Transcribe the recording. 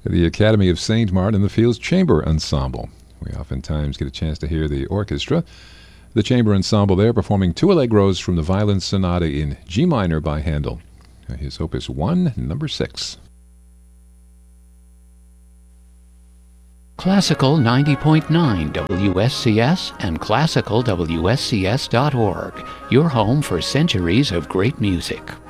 the Academy of St. Martin the Fields Chamber Ensemble. We oftentimes get a chance to hear the orchestra. The chamber ensemble there performing two allegros from the Violin Sonata in G minor by Handel. His Opus 1, number 6. Classical 90.9 WSCS and classicalwscs.org, your home for centuries of great music.